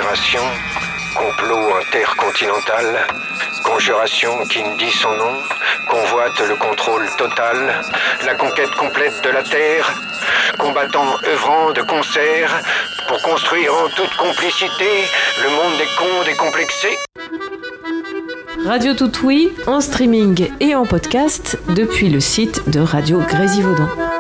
conspiration, complot intercontinental, conjuration qui ne dit son nom, convoite le contrôle total, la conquête complète de la Terre, combattants œuvrant de concert pour construire en toute complicité le monde des cons décomplexés. Radio Toutoui en streaming et en podcast depuis le site de Radio Grésivaudan.